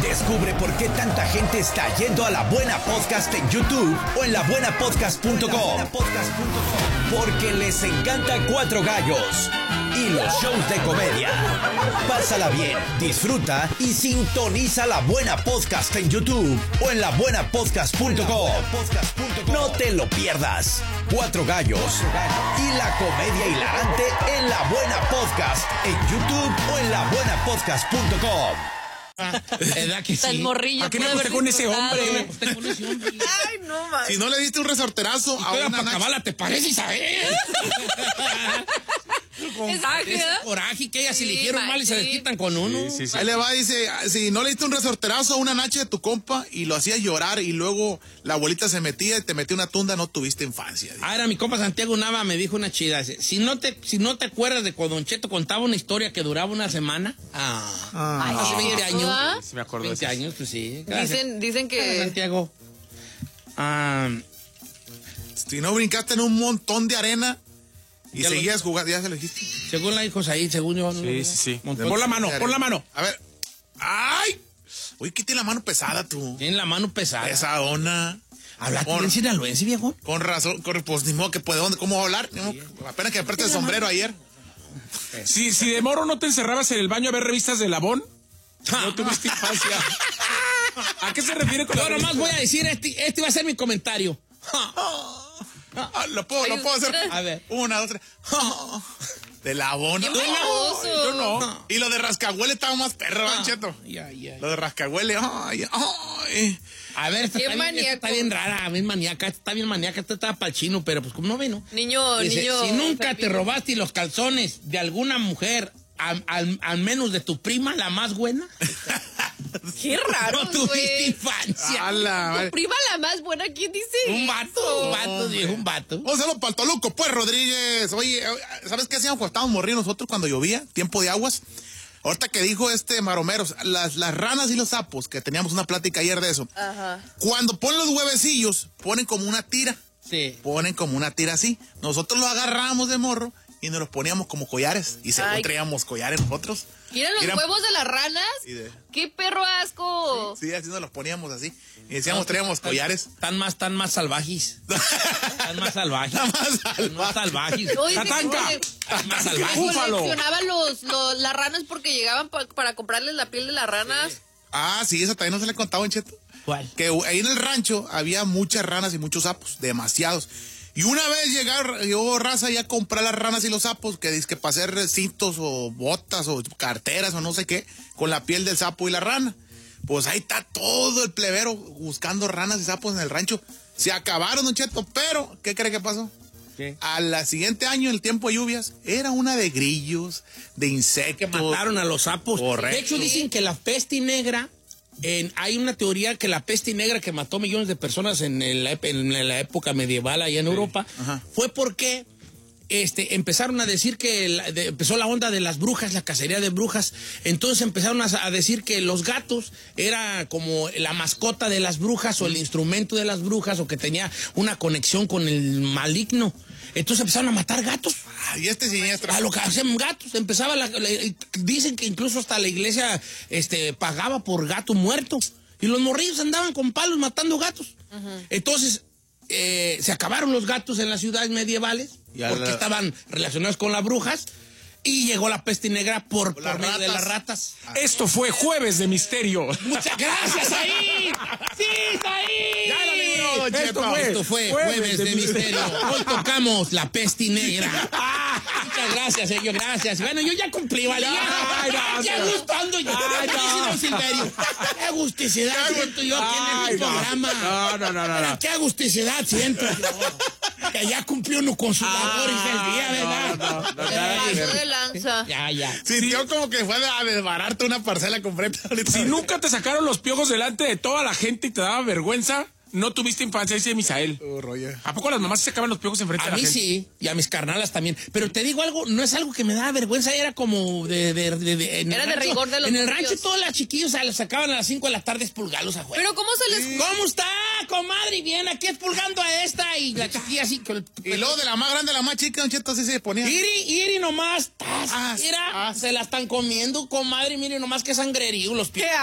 Descubre por qué tanta gente está yendo a La Buena Podcast en YouTube o en labuenapodcast.com. Porque les encanta Cuatro Gallos y los shows de comedia. Pásala bien, disfruta y sintoniza La Buena Podcast en YouTube o en labuenapodcast.com. No te lo pierdas. Cuatro Gallos y la comedia hilarante en La Buena Podcast en YouTube o en labuenapodcast.com. ¿Verdad que sí? Morrillo, ¿a qué me acosté con ese hombre? Ay, no más. Si no le diste un resorterazo a una Cabala, ¿te parece, Isabel? Ese coraje que ellas si le Sí, hicieron mal y se machín. desquitan con uno. Sí. Ahí le va, dice, si no le diste un resorterazo a una nacha de tu compa y lo hacías llorar y luego la abuelita se metía y te metía una tunda, no tuviste infancia. Ah, era mi compa Santiago Nava, me dijo una chida. Dice, si no te acuerdas de cuando Don Cheto contaba una historia que duraba una semana. Hace 20 años. ¿Ah? Sí me acuerdo de 20 eso. años, pues sí. Gracias. Dicen que... Santiago. Si no brincaste en un montón de arena y Ya seguías jugando, ya se lo dijiste. Según la dijo ahí, según yo. ¿no? Sí. Montón. Pon la mano. A ver. ¡Ay! Oye, ¿qué tiene la mano pesada tú? Tiene la mano pesada. Pesadona. Hablaste Con- bien sinaloense, viejo. Con razón, pues ni modo que puede, ¿cómo va a hablar? Ni modo, apenas que me aparte el sombrero ayer. Si de morro no te encerrabas en el baño a ver revistas de Labón, no tuviste infancia. ¿A qué se refiere con Yo la nomás voy a decir, este va a ser mi comentario. Lo puedo hacer. A ver. 1, 2, 3. De la bona. ¡Qué baboso! Yo no. Y lo de rascahuele estaba más perro, Cheto. Ya. Lo de rascahuele. Ay. A ver, esta Qué está bien, maníaco. está bien rara, bien maníaca, esta está bien maníaca, esta estaba pa'l chino, pero pues como no ve, ¿no? Niño, Dice, niño. si nunca te Pepino. robaste los calzones de alguna mujer, al menos de tu prima, la más buena, Qué raro, no tuviste güey. infancia. Ala, Tu prima la más buena, ¿quién dice Un eso? vato, dijo un vato. Vamos a hacerlo para el Toluco, pues, Rodríguez. Oye, ¿sabes qué hacíamos cuando estábamos morridos nosotros cuando llovía? Tiempo de aguas. Ahorita que dijo Maromeros, las ranas y los sapos, que teníamos una plática ayer de eso. Ajá. Cuando ponen los huevecillos, ponen como una tira. Sí. Ponen como una tira así. Nosotros lo agarramos de morro y nos los poníamos como collares. Y según Ay. traíamos collares nosotros. ¿Quieren los Eran- huevos de las ranas? Sí, ¡Qué perro asco! Sí, así nos los poníamos así. Y decíamos, traíamos collares. Están más salvajes. Están más salvajes. Están más salvajes. Yo dije Tatanka. que Están más que salvajes. Búfalo. coleccionaban las ranas porque llegaban para comprarles la piel de las ranas. Ah, sí, eso también no se le contaba en Cheto. ¿Cuál? Que ahí en el rancho había muchas ranas y muchos sapos, demasiados. Y una vez llegó raza ya a comprar las ranas y los sapos, que dice que para hacer cintos o botas o carteras o no sé qué, con la piel del sapo y la rana. Pues ahí está todo el plebero buscando ranas y sapos en el rancho. Se acabaron, Don Cheto, pero ¿qué cree que pasó? ¿Qué? Al siguiente año, en el tiempo de lluvias, era una de grillos, de insectos. Que mataron a los sapos. Correcto. De hecho, dicen que la peste negra, hay una teoría que la peste negra que mató millones de personas en la época medieval allá en Europa, Ajá. fue porque empezaron a decir que empezó la onda de las brujas, la cacería de brujas. Entonces empezaron a decir que los gatos era como la mascota de las brujas o el instrumento de las brujas o que tenía una conexión con el maligno. Entonces empezaron a matar gatos. Y siniestro. A lo que hacían gatos, empezaba dicen que incluso hasta la iglesia pagaba por gato muerto. Y los morrillos andaban con palos matando gatos. Entonces, se acabaron los gatos en las ciudades medievales porque estaban relacionados con las brujas. Y llegó la peste negra por medio de las ratas. Esto fue Jueves de Misterio. ¡Muchas gracias, ahí! ¡Sí, está ahí! Ya lo libró, Don Cheto. Esto fue Jueves de Misterio. Hoy tocamos la peste negra. Muchas gracias, señor, gracias. Bueno, yo ya cumplí, ¿vale? Ya gustando yo. Don Silverio. Qué agusticidad siento yo aquí en el programa. No. Qué agusticidad siento yo. Que ya cumplió uno con su labor y el día, ¿verdad? Paso de lanza. Ya. Sintió como que fue a desbararte una parcela completa. Si nunca te sacaron los piojos delante de toda la gente y te daba vergüenza, no tuviste infancia, dice Misael. Roger. ¿A poco las mamás se sacaban los piojos enfrente A de la mí gente? sí, y a mis carnalas también. Pero te digo algo, no es algo que me daba vergüenza, era como en Era el de rancho, rigor de los en el niños. rancho todas las chiquillos las sacaban a las 5 de la tarde expulgarlos a juego. Pero ¿cómo se les... ¿Cómo está, comadre? Bien, aquí expulgando a esta. Y la chiquilla así con Y luego de la más grande a la más chica, Don Cheto, así se ponía. Iri nomás. As. Mira, se la están comiendo, comadre. Mire nomás qué sangrerío los pies.